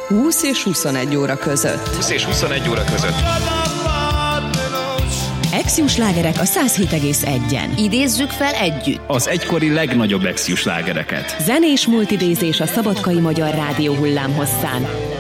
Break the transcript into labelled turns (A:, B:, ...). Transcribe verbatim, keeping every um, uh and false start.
A: húsz és huszonegy óra között.
B: húsz és huszonegy óra között.
C: Exius slágerek a száz hét egész egyen.
D: Idézzük fel együtt
B: Az egykori legnagyobb Exius slágereket.
C: Zenés multidézés a Szabadkai Magyar Rádió hullámhosszán.